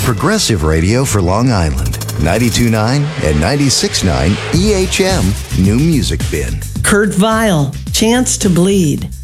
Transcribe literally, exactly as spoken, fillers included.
Progressive Radio for Long Island. ninety-two point nine and ninety-six point nine E H M New Music Bin. Kurt Vile, Chance to Bleed.